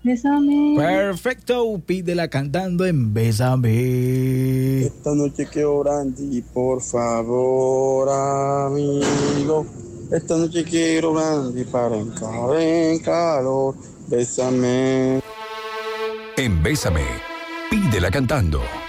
Bésame. Perfecto, pídela cantando en Bésame. Esta noche quiero brandy, por favor, amigo. Esta noche quiero brandy para entrar en calor. Bésame. En Bésame, pídela cantando.